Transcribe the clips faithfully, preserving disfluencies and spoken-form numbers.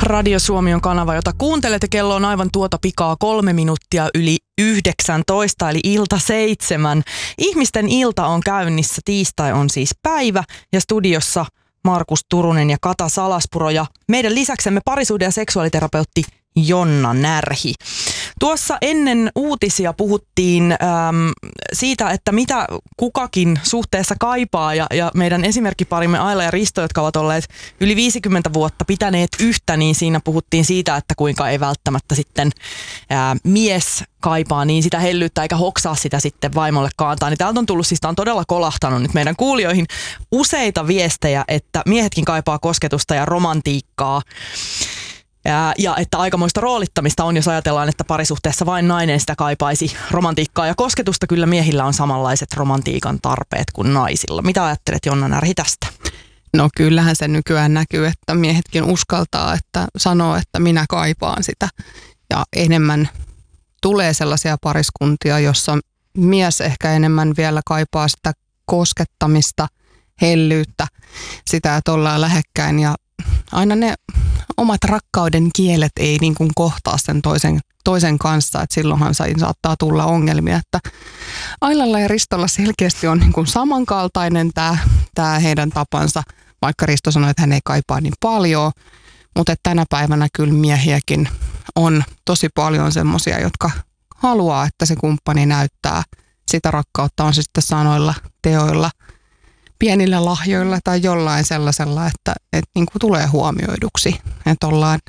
Radio Suomi on kanava, jota kuuntelet ja kello on aivan tuota pikaa kolme minuuttia yli yhdeksäntoista, eli ilta seitsemän. Ihmisten ilta on käynnissä, tiistai on siis päivä ja studiossa Markus Turunen ja Kata Salaspuro ja meidän lisäksemme parisuhde- ja seksuaaliterapeutti Jonna Närhi. Tuossa ennen uutisia puhuttiin äm, siitä, että mitä kukakin suhteessa kaipaa ja, ja meidän esimerkkiparimme Aila ja Risto, jotka ovat olleet yli viisikymmentä vuotta pitäneet yhtä, niin siinä puhuttiin siitä, että kuinka ei välttämättä sitten ää, mies kaipaa niin sitä hellyyttä eikä hoksaa sitä sitten vaimolle kaantaa. Niin täältä on tullut, siis tämä on todella kolahtanut nyt meidän kuulijoihin useita viestejä, että miehetkin kaipaa kosketusta ja romantiikkaa. Ja, ja että aikamoista roolittamista on, jos ajatellaan, että parisuhteessa vain nainen sitä kaipaisi romantiikkaa ja kosketusta. Kyllä miehillä on samanlaiset romantiikan tarpeet kuin naisilla. Mitä ajattelet, Jonna Närhi, tästä? No kyllähän se nykyään näkyy, että miehetkin uskaltaa, että sanoo, että minä kaipaan sitä. Ja enemmän tulee sellaisia pariskuntia, jossa mies ehkä enemmän vielä kaipaa sitä koskettamista, hellyyttä, sitä, että ollaan lähekkäin ja aina ne omat rakkauden kielet ei niin kuin kohtaa sen toisen, toisen kanssa, että silloinhan saattaa tulla ongelmia, että Ailalla ja Ristolla selkeästi on niin kuin samankaltainen tämä, tämä heidän tapansa, vaikka Risto sanoi, että hän ei kaipaa niin paljon, mutta tänä päivänä kyllä miehiäkin on tosi paljon semmoisia, jotka haluaa, että se kumppani näyttää sitä rakkautta, on se sitten sanoilla, teoilla, pienillä lahjoilla tai jollain sellaisella, että, että niin kuin tulee huomioiduksi. Että ollaan,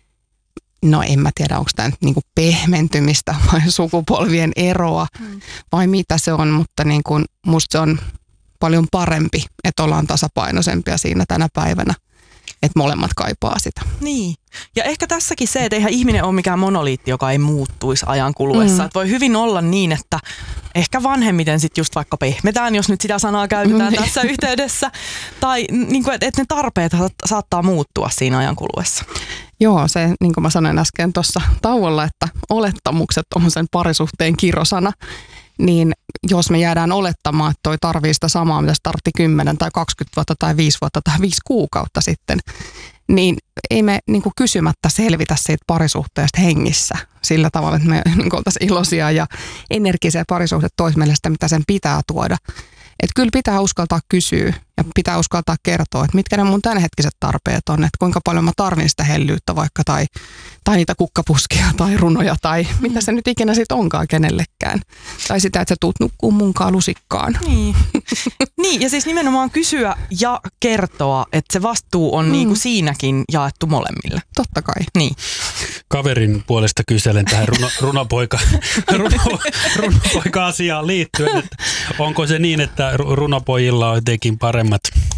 no en mä tiedä, onko tämä nyt niin kuin pehmentymistä vai sukupolvien eroa mm. vai mitä se on, mutta niin kuin musta se on paljon parempi, että ollaan tasapainoisempia siinä tänä päivänä, että molemmat kaipaa sitä. Niin. Ja ehkä tässäkin se, että eihän ihminen ole mikään monoliitti, joka ei muuttuisi ajan kuluessa. Mm. Että voi hyvin olla niin, että ehkä vanhemmiten sitten just vaikka pehmetään, jos nyt sitä sanaa käytetään mm. tässä yhteydessä. Tai niin kuin, että ne tarpeet saattaa muuttua siinä ajan kuluessa. Joo, se niin kuin mä sanoin äsken tuossa tauolla, että olettamukset on sen parisuhteen kirosana. Niin jos me jäädään olettamaan, että toi tarvii sitä samaa, mitä se tarvitsi kymmenen tai kaksikymmentä vuotta tai viisi vuotta tai viisi kuukautta sitten, niin ei me niin kuin kysymättä selvitä siitä parisuhteesta hengissä sillä tavalla, että me niin kuin oltaisiin iloisia ja energisiä parisuhteet toisi meille sitä, mitä sen pitää tuoda. Että kyllä pitää uskaltaa kysyä ja pitää uskaltaa kertoa, että mitkä ne mun tämänhetkiset tarpeet on, että kuinka paljon mä tarvin sitä hellyyttä vaikka tai, tai niitä kukkapuskia tai runoja tai mitä se nyt ikinä sit onkaan kenellekään. Tai sitä, että sä tuut nukkuun munkaan lusikkaan. Niin. Niin, ja siis nimenomaan kysyä ja kertoa, että se vastuu on mm. niinku siinäkin jaettu molemmille. Totta kai. Niin. Kaverin puolesta kyselen tähän runo, runopoika, runo, runopoika-asiaan liittyen, että onko se niin, että runopojilla on jotenkin paremmat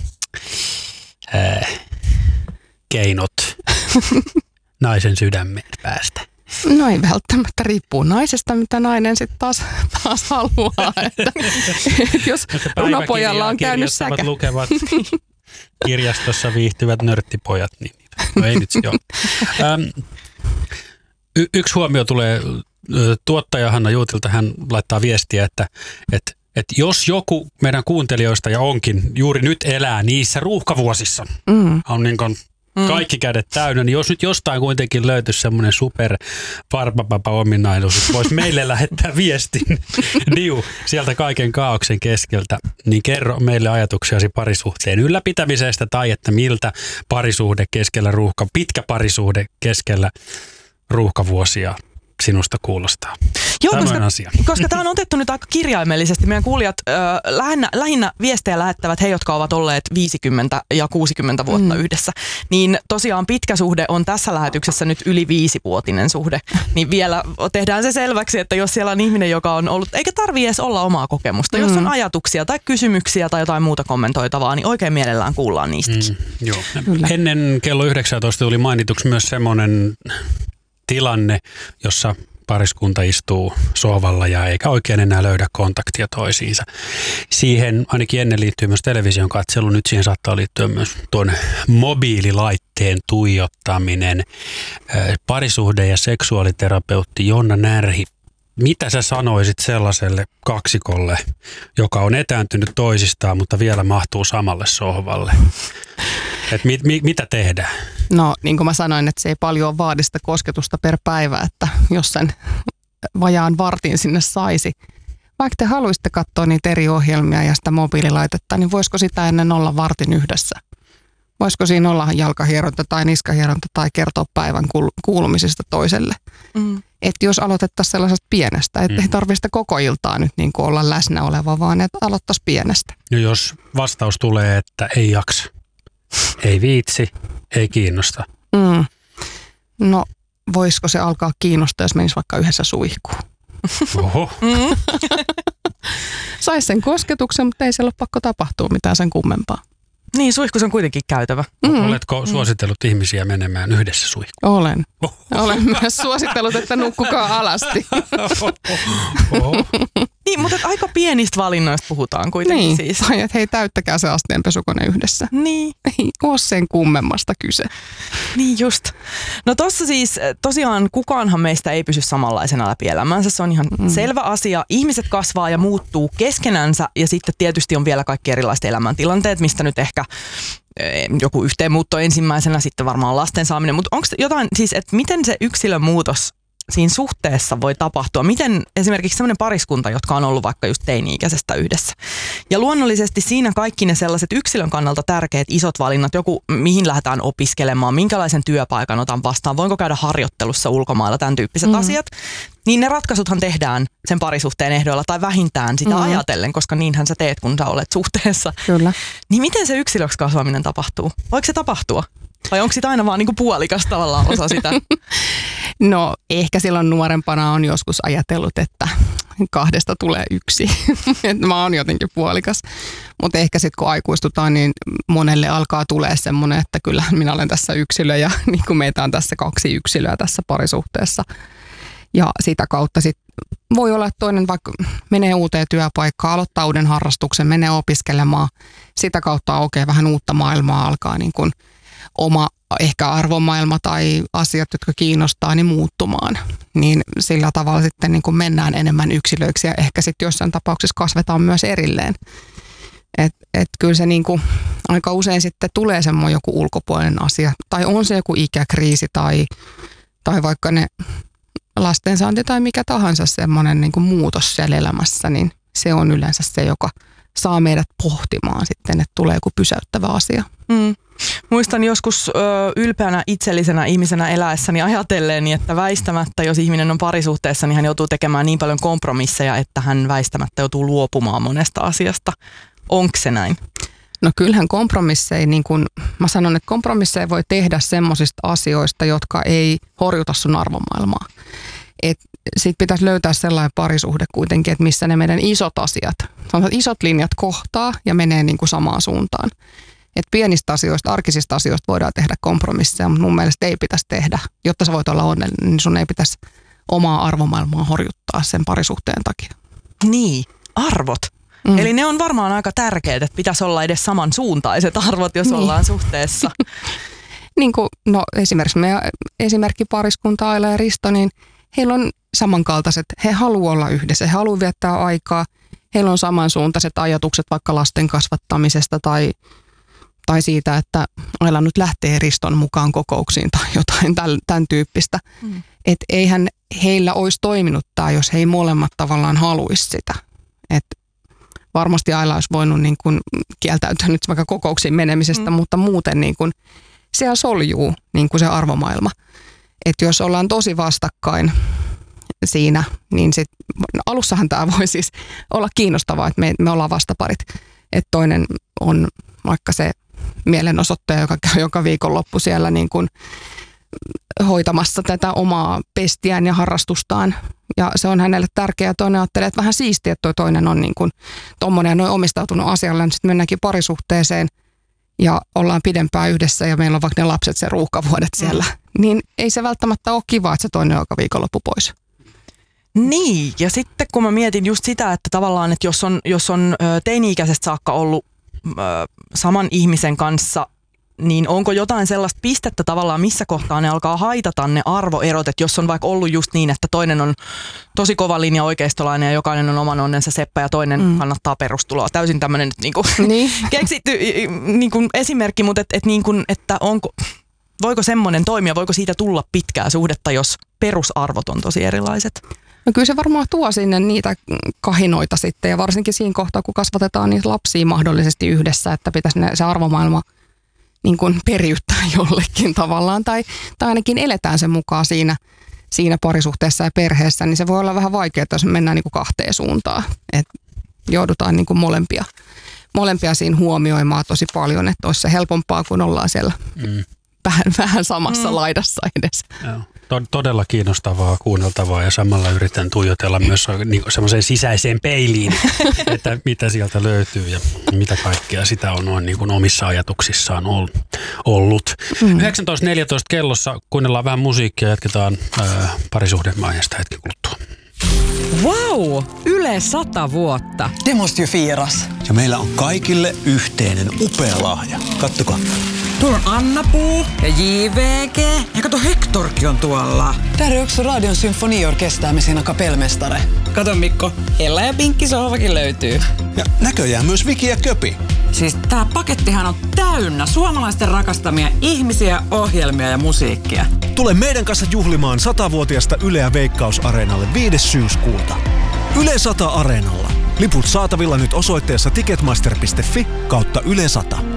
ää, keinot naisen sydämeen päästä? No ei välttämättä, riippuu naisesta, mitä nainen sitten taas, taas haluaa. Että, jos runopojalla on käynyt säkä. Lukevat kirjastossa viihtyvät nörttipojat, niin no ei nyt se ole. Ähm, y- yksi huomio tulee tuottaja Hanna Juutilta, hän laittaa viestiä, että, että, että jos joku meidän kuuntelijoista ja onkin juuri nyt elää niissä ruuhkavuosissa, mm. on niin kuin kaikki kädet täynnä, niin jos nyt jostain kuitenkin löytyisi semmoinen super varpapapa-ominaisuus, että voisi meille lähettää viestin Diu sieltä kaiken kaaoksen keskeltä, niin kerro meille ajatuksiasi parisuhteen ylläpitämisestä tai että miltä parisuhde keskellä ruuhka, pitkä parisuhde keskellä ruuhkavuosia sinusta kuulostaa. Joo, koska, koska tämä on otettu nyt aika kirjaimellisesti. Meidän kuulijat äh, lähinnä, lähinnä viestejä lähettävät he, jotka ovat olleet viisikymmentä ja kuusikymmentä vuotta mm. yhdessä. Niin tosiaan pitkä suhde on tässä lähetyksessä nyt yli viisivuotinen suhde. Niin vielä tehdään se selväksi, että jos siellä on ihminen, joka on ollut, eikä tarvitse edes olla omaa kokemusta. Mm. Jos on ajatuksia tai kysymyksiä tai jotain muuta kommentoitavaa, niin oikein mielellään kuullaan niistäkin. Mm, joo. Ennen kello yhdeksäntoista tuli mainituksi myös semmoinen tilanne, jossa pariskunta istuu sohvalla ja eikä oikein enää löydä kontaktia toisiinsa. Siihen ainakin ennen liittyy myös television katselu, nyt siihen saattaa liittyä myös tuon mobiililaitteen tuijottaminen. Parisuhde- ja seksuaaliterapeutti Jonna Närhi, mitä sä sanoisit sellaiselle kaksikolle, joka on etääntynyt toisistaan, mutta vielä mahtuu samalle sohvalle? Et mit, mit, mitä tehdään? No niin kuin mä sanoin, että se ei paljon vaadi sitä kosketusta per päivä, että jos sen vajaan vartin sinne saisi. Vaikka te haluaisitte katsoa niitä eri ohjelmia ja sitä mobiililaitetta, niin voisiko sitä ennen olla vartin yhdessä? Voisiko siinä olla jalkahieronta tai niskahieronta tai kertoa päivän kuulumisista toiselle? Mm. Että jos aloitettaisiin sellaisesta pienestä, että mm. ei tarvitse sitä koko iltaa nyt niin kuin olla läsnä oleva, vaan että aloittaisiin pienestä. Ja jos vastaus tulee, että ei jaksa, ei viitsi, ei kiinnosta. Mm. No voisiko se alkaa kiinnostaa, jos menisi vaikka yhdessä suihkuun? Oho. Mm. Saisi sen kosketuksen, mutta ei siellä ole pakko tapahtua mitään sen kummempaa. Niin, suihkus on kuitenkin käytävä. Mm. Oletko suositellut mm. ihmisiä menemään yhdessä suihkuun? Olen. Oh. Olen myös suositellut, että nukkukaa alasti. Oh. Niin, mutta aika pienistä valinnoista puhutaan kuitenkin niin. siis. Tai että hei, täyttäkää se asteenpesukone yhdessä. Niin. Ei ole sen kummemmasta kyse. Niin just. No tossa siis tosiaan kukaanhan meistä ei pysy samanlaisena läpi elämänsä. Se on ihan mm. selvä asia. Ihmiset kasvaa ja muuttuu keskenänsä ja sitten tietysti on vielä kaikki erilaiset elämäntilanteet, mistä nyt ehkä joku yhteenmuutto ensimmäisenä, sitten varmaan lasten saaminen. Mutta onko jotain siis, että miten se yksilön muutos siinä suhteessa voi tapahtua? Miten esimerkiksi sellainen pariskunta, jotka on ollut vaikka just teini-ikäisestä yhdessä. Ja luonnollisesti siinä kaikki ne sellaiset yksilön kannalta tärkeät isot valinnat, joku mihin lähdetään opiskelemaan, minkälaisen työpaikan otan vastaan, voinko käydä harjoittelussa ulkomailla, tämän tyyppiset mm-hmm. asiat. Niin ne ratkaisuthan tehdään sen parisuhteen ehdoilla tai vähintään sitä mm-hmm. ajatellen, koska niinhän sä teet, kun sä olet suhteessa. Kyllä. Niin miten se yksilöksi kasvaminen tapahtuu? Voiko se tapahtua? Vai onko sitä aina vaan niinku puolikas tavallaan osa sitä? No ehkä silloin nuorempana on joskus ajatellut, että kahdesta tulee yksi. Mä oon jotenkin puolikas. Mutta ehkä sitten kun aikuistutaan, niin monelle alkaa tulee semmoinen, että kyllä minä olen tässä yksilö ja niin kuin meitä on tässä kaksi yksilöä tässä parisuhteessa. Ja sitä kautta sitten voi olla, että toinen vaikka menee uuteen työpaikkaan, aloittaa uuden harrastuksen, menee opiskelemaan. Sitä kautta aukeaa vähän uutta maailmaa, alkaa niin kuin oma ehkä arvomaailma tai asiat, jotka kiinnostaa, niin muuttumaan. Niin sillä tavalla sitten niin kuin mennään enemmän yksilöiksi ja ehkä sitten jossain tapauksessa kasvetaan myös erilleen. Että et kyllä se niin kuin aika usein sitten tulee semmoinen joku ulkopuolinen asia. Tai on se joku ikäkriisi tai, tai vaikka ne lastensaanti tai mikä tahansa semmoinen niin kuin muutos siellä elämässä, niin se on yleensä se, joka saa meidät pohtimaan sitten, että tulee joku pysäyttävä asia. Mm. Muistan joskus ö, ylpeänä itsellisenä ihmisenä eläessäni ajatelleeni, että väistämättä, jos ihminen on parisuhteessa, niin hän joutuu tekemään niin paljon kompromisseja, että hän väistämättä joutuu luopumaan monesta asiasta. Onko se näin? No kyllähän kompromisseja, niin kuin mä sanon, että kompromisseja voi tehdä semmoisista asioista, jotka ei horjuta sun arvomaailmaa. Sitten pitäisi löytää sellainen parisuhde kuitenkin, että missä ne meidän isot asiat, isot linjat kohtaa ja menee niin kuin samaan suuntaan. Et pienistä asioista, arkisista asioista voidaan tehdä kompromisseja, mutta mun mielestä ei pitäisi tehdä. Jotta sä voit olla onnellinen, niin sun ei pitäisi omaa arvomaailmaa horjuttaa sen parisuhteen takia. Niin, arvot. Mm. Eli ne on varmaan aika tärkeät, että pitäisi olla edes samansuuntaiset arvot, jos niin. ollaan suhteessa. Niin kuin, no esimerkiksi meidän esimerkkipariskunta Aila ja Risto, niin heillä on samankaltaiset, he haluavat olla yhdessä, he haluavat viettää aikaa, heillä on samansuuntaiset ajatukset vaikka lasten kasvattamisesta tai, tai siitä, että Aila nyt lähtee Riston mukaan kokouksiin tai jotain tämän, tämän tyyppistä. Mm. Että eihän heillä olisi toiminut tämä, jos he ei molemmat tavallaan haluaisi sitä. Että varmasti Aila olisi voinut niin kuin kieltäytyä nyt vaikka kokouksiin menemisestä, mm. mutta muuten niin kuin siellä soljuu niin kuin se arvomaailma. Että jos ollaan tosi vastakkain siinä, niin sit, no alussahan tämä voi siis olla kiinnostavaa, että me, me ollaan vastaparit. Että toinen on vaikka se mielenosoittaja, joka käy joka viikonloppu siellä niin kuin hoitamassa tätä omaa pestiään ja harrastustaan. Ja se on hänelle tärkeää. Toinen ajattelee, että vähän siistiä, että toi toinen on niin kuin tommoinen ja noin omistautunut asialle. Sitten mennäänkin parisuhteeseen ja ollaan pidempään yhdessä ja meillä on vaikka ne lapset, se ruuhkavuodet siellä. Mm. Niin ei se välttämättä ole kiva, että se toinen on joka viikonloppu pois. Niin, ja sitten kun mä mietin just sitä, että tavallaan, että jos on, jos on teini-ikäisestä saakka ollut ö, saman ihmisen kanssa, niin onko jotain sellaista pistettä tavallaan, missä kohtaa ne alkaa haitata ne arvoerot, että jos on vaikka ollut just niin, että toinen on tosi kova linja oikeistolainen ja jokainen on oman onnensa seppä ja toinen mm. kannattaa perustuloa. Täysin tämmöinen niin kuin niin. keksitty niin kuin esimerkki, mutta et, et niin kuin, että onko, voiko semmoinen toimia, voiko siitä tulla pitkää suhdetta, jos perusarvot on tosi erilaiset? No kyllä se varmaan tuo sinne niitä kahinoita sitten ja varsinkin siinä kohtaa, kun kasvatetaan niitä lapsia mahdollisesti yhdessä, että pitäisi ne, se arvomaailma niin kuin periyttää jollekin tavallaan tai, tai ainakin eletään sen mukaan siinä, siinä parisuhteessa ja perheessä, niin se voi olla vähän vaikeaa, jos mennään niin kuin kahteen suuntaan. Et joudutaan niin kuin molempia, molempia siinä huomioimaan tosi paljon, että olisi se helpompaa, kun ollaan siellä mm. vähän, vähän samassa mm. laidassa edes. Joo. Todella kiinnostavaa, kuunneltavaa ja samalla yritän tuijotella myös niin semmoiseen sisäiseen peiliin, että mitä sieltä löytyy ja mitä kaikkea sitä on noin niin kuin omissa ajatuksissaan ollut. Mm. yhdeksäntoista neljätoista kellossa kuunnellaan vähän musiikkia ja jatketaan ää, parisuhdeaiheesta hetken kuluttua. Wow! Yle sata vuotta. Det måste ju firas. Ja meillä on kaikille yhteinen upea lahja. Kattokaa. Tuolla on Anna-Puu ja J V G. Ja kato, Hektorkin on tuolla. Täällä on yksi Radion symfoniorkestää med sina kapellmästare. Kato Mikko, Ella ja Pinkki sohvakin löytyy. Ja näköjään myös Viki ja Köpi. Siis tää pakettihan on täynnä suomalaisten rakastamia ihmisiä, ohjelmia ja musiikkia. Tule meidän kanssa juhlimaan satavuotiasta Yleä Veikkaus-areenalle viides syyskuuta. Yle sata Areenalla. Liput saatavilla nyt osoitteessa ticketmaster piste fi kautta Yle sata.